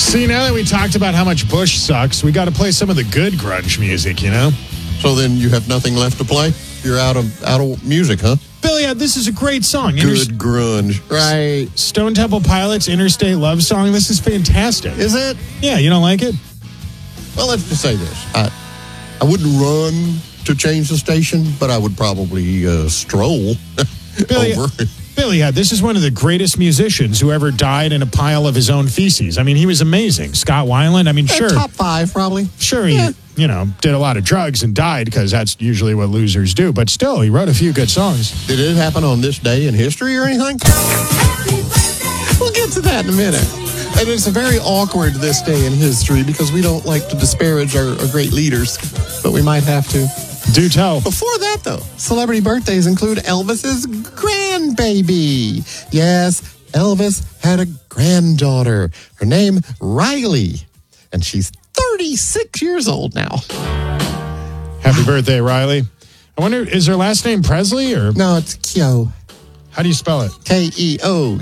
See, now that we talked about how much Bush sucks, we got to play some of the good grunge music, you know? So then you have nothing left to play? You're out of music, huh? Billy, this is a great song. Good grunge. Right. Stone Temple Pilots' Interstate Love Song. This is fantastic. Is it? Yeah, you don't like it? Well, let's just say this. I wouldn't run to change the station, but I would probably stroll Billy, over. Billy, this is one of the greatest musicians who ever died in a pile of his own feces. I mean, he was amazing. Scott Weiland, I mean, sure. Top 5, probably. Sure, he, did a lot of drugs and died because that's usually what losers do. But still, he wrote a few good songs. Did it happen on this day in history or anything? We'll get to that in a minute. And it's a very awkward this day in history because we don't like to disparage our great leaders, but we might have to. Do tell. Before that, though, celebrity birthdays include Elvis's grandbaby. Yes, Elvis had a granddaughter. Her name, Riley, and she's 36 years old now. Happy birthday, Riley. I wonder, is her last name Presley or? No, it's Kyo. How do you spell it? Keough.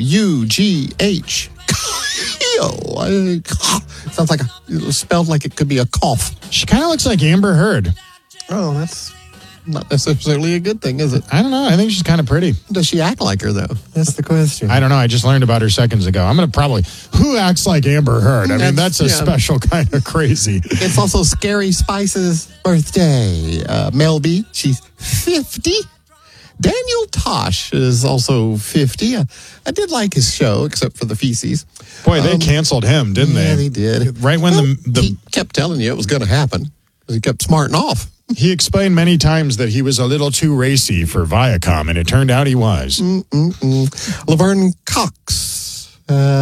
Sounds like spelled like it could be a cough. She kind of looks like Amber Heard. Oh, that's not necessarily a good thing, is it? I don't know. I think she's kind of pretty. Does she act like her, though? That's the question. I don't know. I just learned about her seconds ago. I'm going to probably... Who acts like Amber Heard? I mean, that's a special kind of crazy. It's also Scary Spice's birthday. Mel B, she's 50. Daniel Tosh is also 50. I did like his show, except for the feces. Boy, they canceled him, didn't they? Yeah, they did. Right when he kept telling you it was going to happen because he kept smarting off. He explained many times that he was a little too racy for Viacom, and it turned out he was. Laverne Cox,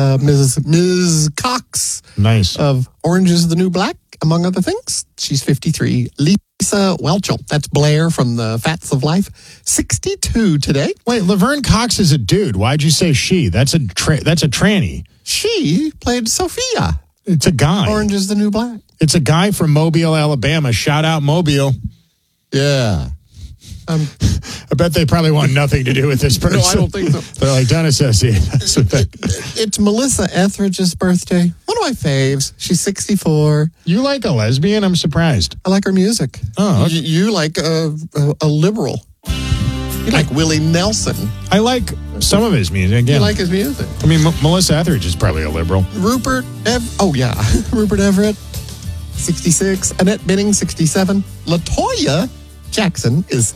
Ms. Cox. Nice. Of Orange is the New Black, among other things. She's 53. Lisa Whelchel, that's Blair from the Facts of Life, 62 today. Wait, Laverne Cox is a dude. Why'd you say she? That's a tranny. She played Sophia. It's a guy. Orange is the New Black. It's a guy from Mobile, Alabama. Shout out Mobile. Yeah. I bet they probably want nothing to do with this person. No, I don't think so. They're like, don't associate. It's Melissa Etheridge's birthday. One of my faves. She's 64. You like a lesbian? I'm surprised. I like her music. Oh, okay. You like a liberal. You like Willie Nelson. I like some of his music. Again. You like his music. I mean, Melissa Etheridge is probably a liberal. Rupert Everett, 66. Annette Bening, 67. LaToya Jackson is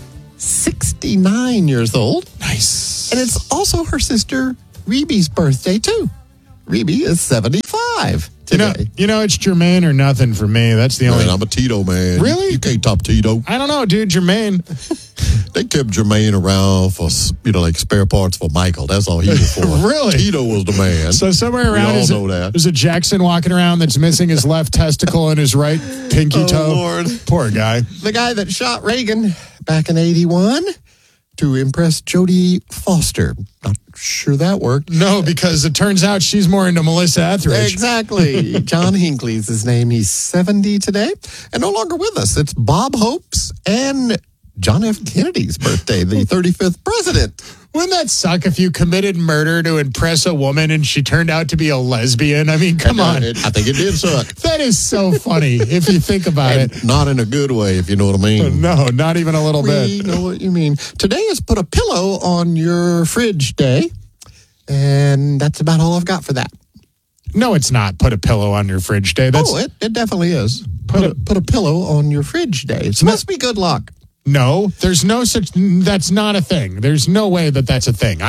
69 years old. Nice. And it's also her sister Reeby's birthday, too. Reeby is 75 today. You know, it's Jermaine or nothing for me. That's the only... Man, I'm a Tito man. Really? You can't top Tito. I don't know, dude. Jermaine. They kept Jermaine around for, like spare parts for Michael. That's all he was for. Really? Tito was the man. So somewhere around there's a Jackson walking around that's missing his left testicle and his right pinky toe. Lord. Poor guy. The guy that shot Reagan back in 81 to impress Jodie Foster. Not sure that worked. No, because it turns out she's more into Melissa Etheridge. Exactly. John Hinckley's his name. He's 70 today and no longer with us. It's Bob Hope's and John F. Kennedy's birthday, the 35th president. Wouldn't that suck if you committed murder to impress a woman and she turned out to be a lesbian? I mean, come on. I think it did suck. That is so funny if you think about it. Not in a good way, if you know what I mean. No, not even a little bit. We know what you mean. Today is Put a Pillow on Your Fridge Day, and that's about all I've got for that. No, it's not Put a Pillow on Your Fridge Day. It definitely is. Put a pillow on your fridge day. It must be good luck. No, there's no such. That's not a thing. There's no way that that's a thing.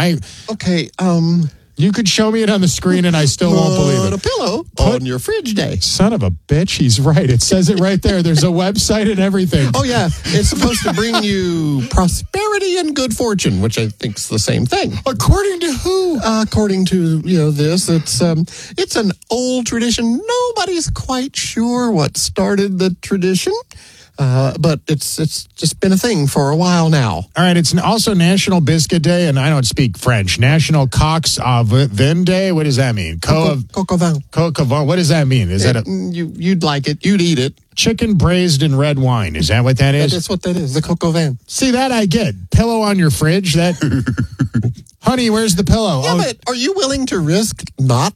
You could show me it on the screen and I still won't believe it. Put a pillow on your fridge day. Son of a bitch, he's right. It says it right there. There's a website and everything. Oh, yeah. It's supposed to bring you prosperity and good fortune, which I think's the same thing. According to who? According to, this, it's an old tradition. Nobody's quite sure what started the tradition. But it's just been a thing for a while now. All right, it's also National Biscuit Day, and I don't speak French. National Coq au Vin Day. What does that mean? Coq au vin. Coq au vin. What does that mean? Is that you'd like it? You'd eat it. Chicken braised in red wine. Is that what that is? That's what that is. The coq au vin. See, that I get. Pillow on your fridge. That. Honey, where's the pillow? Yeah, but are you willing to risk not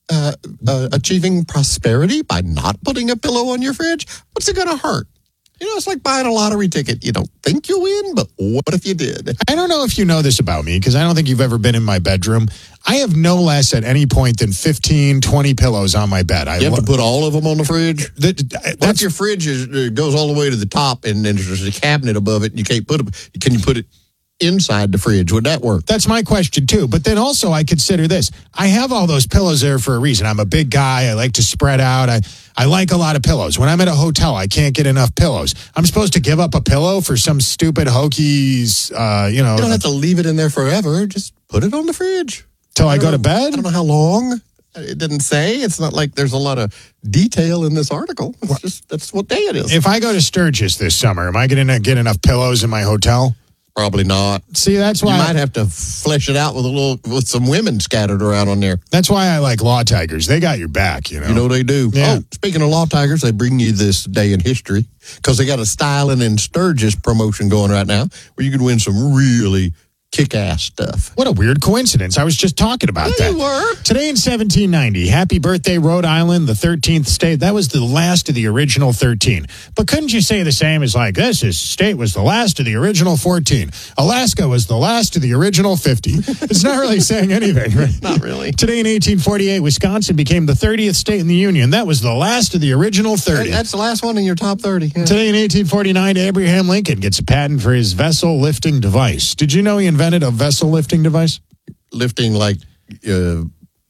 achieving prosperity by not putting a pillow on your fridge? What's it going to hurt? It's like buying a lottery ticket. You don't think you'll win, but what if you did? I don't know if you know this about me, because I don't think you've ever been in my bedroom. I have no less at any point than 15, 20 pillows on my bed. You have to put all of them on the fridge? That's your fridge goes all the way to the top, and then there's a cabinet above it, and you can't put it. Can you put it inside the fridge? Would that work? That's my question too. But then also I consider this. I have all those pillows there for a reason. I'm a big guy. I like to spread out. I like a lot of pillows. When I'm at a hotel, I can't get enough pillows. I'm supposed to give up a pillow for some stupid hokies, You don't have to leave it in there forever. Just put it on the fridge. Till I go to bed? I don't know how long. It didn't say. It's not like there's a lot of detail in this article. It's just, that's what day it is. If I go to Sturgis this summer, am I going to get enough pillows in my hotel? Probably not. See, that's why you might have to flesh it out with some women scattered around on there. That's why I like Law Tigers. They got your back, You know they do. Yeah. Oh, speaking of Law Tigers, they bring you this day in history because they got a Styling in Sturgis promotion going right now where you could win some really kick-ass stuff. What a weird coincidence. I was just talking about that. You were. Today in 1790, happy birthday, Rhode Island, the 13th state. That was the last of the original 13. But couldn't you say the same as like, state was the last of the original 14. Alaska was the last of the original 50. It's not really saying anything, right? Not really. Today in 1848, Wisconsin became the 30th state in the Union. That was the last of the original 30. That's the last one in your top 30. Yeah. Today in 1849, Abraham Lincoln gets a patent for his vessel lifting device. Did you know he invented a vessel lifting device? Lifting like a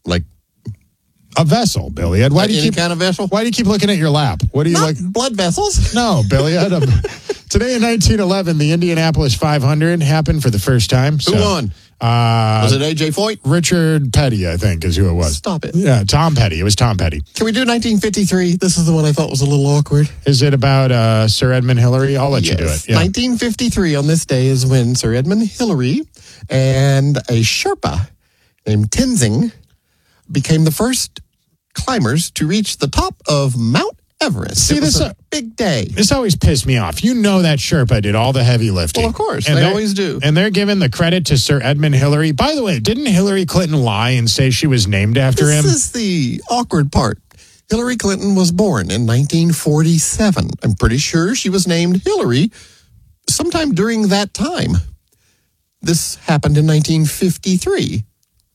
vessel, Billy. Why do you keep kind of vessel? Why do you keep looking at your lap? What do you like? Blood vessels? No, Billy. Today in 1911, the Indianapolis 500 happened for the first time. Who won? Was it AJ Foyt? Richard Petty, I think, is who it was. Stop it. Yeah, Tom Petty. It was Tom Petty. Can we do 1953? This is the one I thought was a little awkward. Is it about Sir Edmund Hillary? I'll let you do it. Yeah. 1953 on this day is when Sir Edmund Hillary and a Sherpa named Tenzing became the first climbers to reach the top of Mount Everest. See, it was a big day. This always pissed me off. You know that Sherpa did all the heavy lifting. Well, of course. And they always do. And they're giving the credit to Sir Edmund Hillary. By the way, didn't Hillary Clinton lie and say she was named after him? This is the awkward part. Hillary Clinton was born in 1947. I'm pretty sure she was named Hillary sometime during that time. This happened in 1953.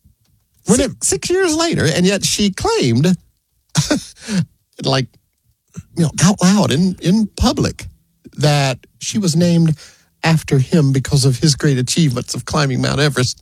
6 years later, and yet she claimed, out loud in public, that she was named after him because of his great achievements of climbing Mount Everest.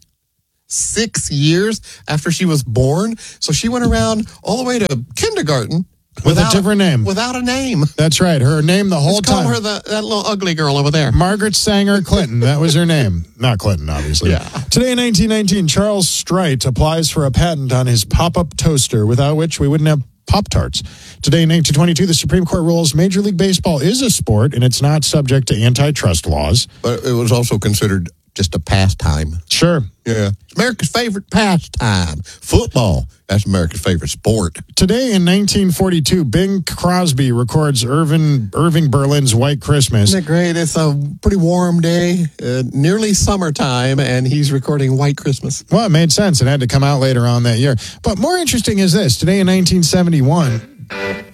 6 years after she was born. So she went around all the way to kindergarten with a different name. Without a name. That's right. Her name the whole time. Call her that little ugly girl over there. Margaret Sanger Clinton. That was her name. Not Clinton, obviously. Yeah. Today in 1919, Charles Strite applies for a patent on his pop-up toaster, without which we wouldn't have Pop-Tarts. Today in 1922, the Supreme Court rules Major League Baseball is a sport and it's not subject to antitrust laws. But it was also considered just a pastime. Sure. Yeah. It's America's favorite pastime. Football. That's America's favorite sport. Today in 1942, Bing Crosby records Irving Berlin's White Christmas. Isn't it great? It's a pretty warm day, nearly summertime, and he's recording White Christmas. Well, it made sense. It had to come out later on that year. But more interesting is this. Today in 1971.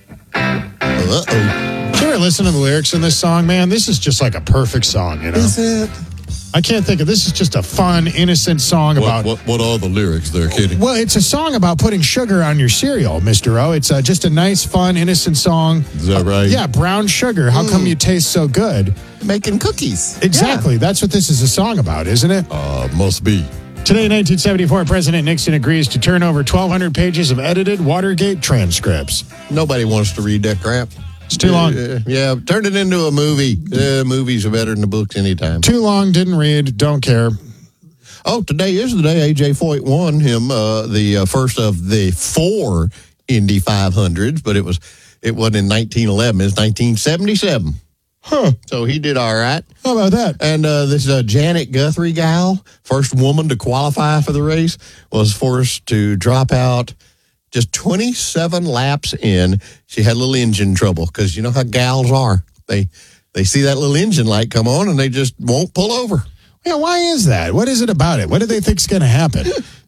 Uh-oh. Did you ever listen to the lyrics in this song, man? This is just like a perfect song, you know? Is it? I can't think of this. Is just a fun, innocent song about. What are the lyrics there, Kitty? Well, it's a song about putting sugar on your cereal, Mr. O. It's just a nice, fun, innocent song. Is that right? Yeah, brown sugar. How come you taste so good? Making cookies. Exactly. Yeah. That's what this is a song about, isn't it? Must be. Today in 1974, President Nixon agrees to turn over 1,200 pages of edited Watergate transcripts. Nobody wants to read that crap. It's too long. Yeah, turn it into a movie. Movies are better than the books anytime. Too long, didn't read, don't care. Oh, today is the day AJ Foyt won him the first of the 4 Indy 500s, but it wasn't in 1911. It was 1977. Huh. So he did all right. How about that? And this Janet Guthrie gal, first woman to qualify for the race, was forced to drop out just 27 laps in. She had a little engine trouble because you know how gals are. They see that little engine light come on and they just won't pull over. Yeah, why is that? What is it about it? What do they think is going to happen?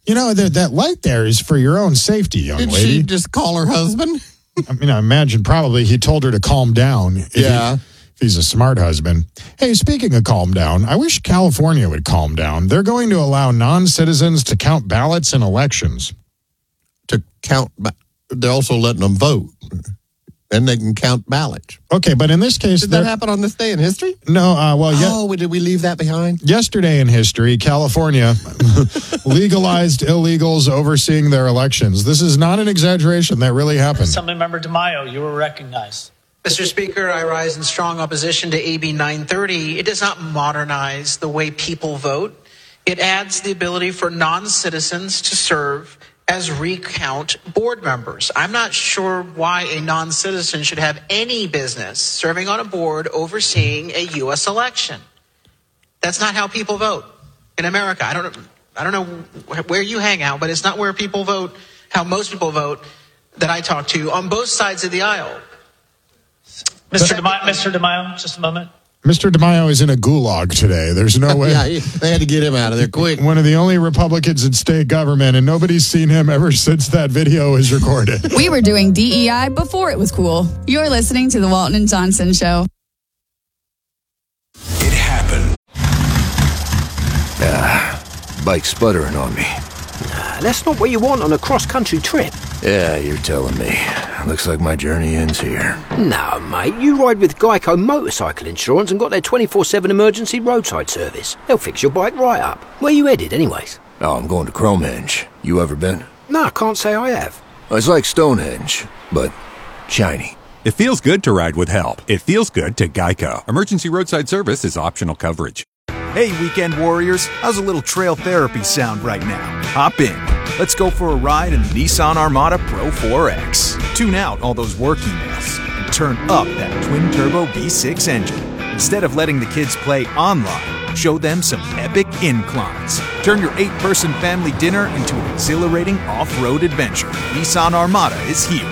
You know, that light there is for your own safety, young Did lady. she just call her husband? I mean, I imagine probably he told her to calm down. If he's a smart husband. Hey, speaking of calm down, I wish California would calm down. They're going to allow non-citizens to count ballots in elections. To count, they're also letting them vote. Then they can count ballots. Okay, but in this case... Did that happen on this day in history? No, did we leave that behind? Yesterday in history, California legalized illegals overseeing their elections. This is not an exaggeration. That really happened. Assemblymember DeMaio, you were recognized. Mr. Speaker, I rise in strong opposition to AB 930. It does not modernize the way people vote. It adds the ability for non-citizens to serve as recount board members. I'm not sure why a non-citizen should have any business serving on a board overseeing a U.S. election. That's not how people vote in America. I don't know where you hang out, but it's not where people vote, how most people vote that I talk to on both sides of the aisle. Mr. DeMaio, just a moment. Mr. DeMaio is in a gulag today. There's no way. Yeah, they had to get him out of there quick. One of the only Republicans in state government, and nobody's seen him ever since that video was recorded. We were doing DEI before it was cool. You're listening to The Walton and Johnson Show. It happened. Bike sputtering on me. That's not what you want on a cross-country trip. Yeah, you're telling me. Looks like my journey ends here. No, mate, you ride with Geico Motorcycle Insurance and got their 24/7 emergency roadside service. They'll fix your bike right up. Where you headed, anyways? Oh, I'm going to Cromenge. You ever been? No, I can't say I have. It's like Stonehenge, but shiny. It feels good to ride with help. It feels good to Geico. Emergency roadside service is optional coverage. Hey, weekend warriors, how's a little trail therapy sound right now? Hop in. Let's go for a ride in the Nissan Armada Pro 4X. Tune out all those work emails and turn up that twin-turbo V6 engine. Instead of letting the kids play online, show them some epic inclines. Turn your 8-person family dinner into an exhilarating off-road adventure. Nissan Armada is here.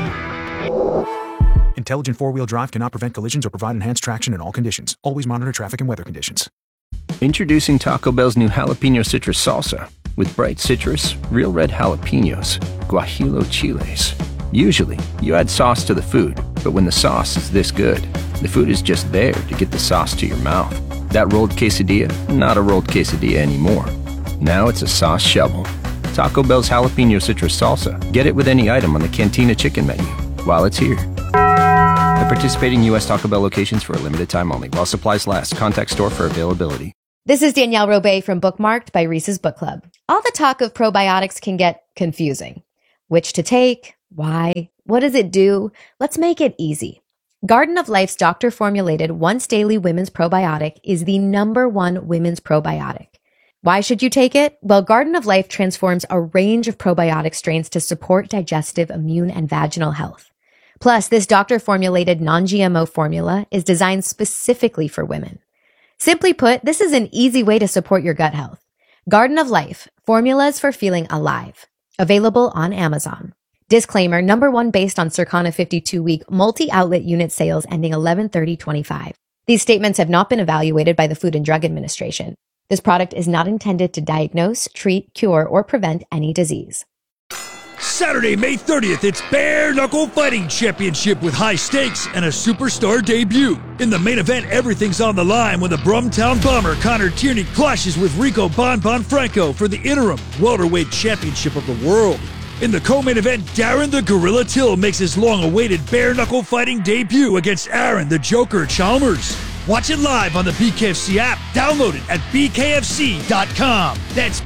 Intelligent four-wheel drive cannot prevent collisions or provide enhanced traction in all conditions. Always monitor traffic and weather conditions. Introducing Taco Bell's new jalapeno citrus salsa. With bright citrus, real red jalapenos, guajillo chiles. Usually, you add sauce to the food, but when the sauce is this good, the food is just there to get the sauce to your mouth. That rolled quesadilla, not a rolled quesadilla anymore. Now it's a sauce shovel. Taco Bell's jalapeno citrus salsa. Get it with any item on the Cantina chicken menu while it's here. At participating U.S. Taco Bell locations for a limited time only. While supplies last. Contact store for availability. This is Danielle Robay from Bookmarked by Reese's Book Club. All the talk of probiotics can get confusing. Which to take? Why? What does it do? Let's make it easy. Garden of Life's doctor-formulated once-daily women's probiotic is the #1 women's probiotic. Why should you take it? Well, Garden of Life transforms a range of probiotic strains to support digestive, immune, and vaginal health. Plus, this doctor-formulated non-GMO formula is designed specifically for women. Simply put, this is an easy way to support your gut health. Garden of Life, formulas for feeling alive. Available on Amazon. Disclaimer, #1 based on Circana 52-week multi-outlet unit sales ending 11/30/25. These statements have not been evaluated by the Food and Drug Administration. This product is not intended to diagnose, treat, cure, or prevent any disease. Saturday, May 30th, it's Bare Knuckle Fighting Championship with high stakes and a superstar debut. In the main event, everything's on the line when the Brumtown Bomber Connor Tierney clashes with Rico Bon Franco for the interim welterweight championship of the world. In the co-main event, Darren the Gorilla Till makes his long-awaited bare knuckle fighting debut against Aaron the Joker Chalmers. Watch it live on the BKFC app. Download it at bkfc.com. That's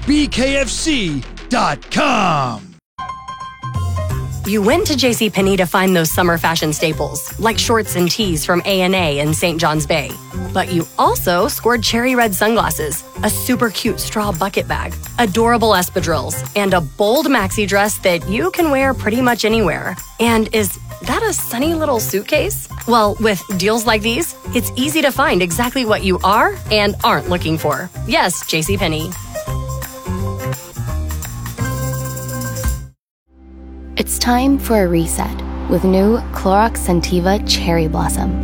bkfc.com. You went to JCPenney to find those summer fashion staples, like shorts and tees from A&A and St. John's Bay. But you also scored cherry red sunglasses, a super cute straw bucket bag, adorable espadrilles, and a bold maxi dress that you can wear pretty much anywhere. And is that a sunny little suitcase? Well, with deals like these, it's easy to find exactly what you are and aren't looking for. Yes, JCPenney. It's time for a reset with new Clorox Scentiva Cherry Blossom.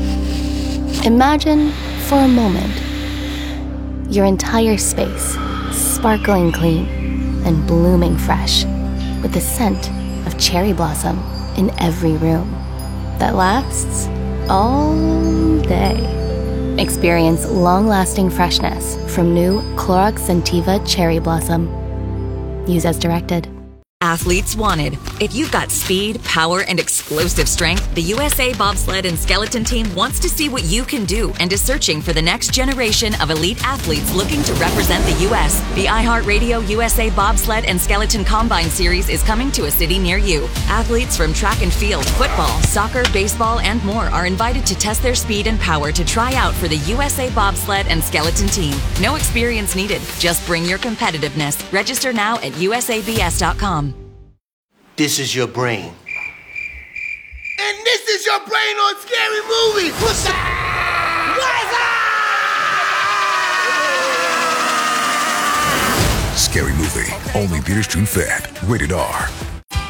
Imagine, for a moment, your entire space sparkling clean, and blooming fresh, with the scent of cherry blossom in every room that lasts all day. Experience long-lasting freshness from new Clorox Scentiva Cherry Blossom. Use as directed. Athletes wanted. If you've got speed, power, and explosive strength, the USA Bobsled and Skeleton Team wants to see what you can do and is searching for the next generation of elite athletes looking to represent the U.S. The iHeartRadio USA Bobsled and Skeleton Combine Series is coming to a city near you. Athletes from track and field, football, soccer, baseball, and more are invited to test their speed and power to try out for the USA Bobsled and Skeleton Team. No experience needed. Just bring your competitiveness. Register now at usabs.com. This is your brain. And this is your brain on Scary Movie. What's up? Scary Movie. Only theaters June 5th. Rated R.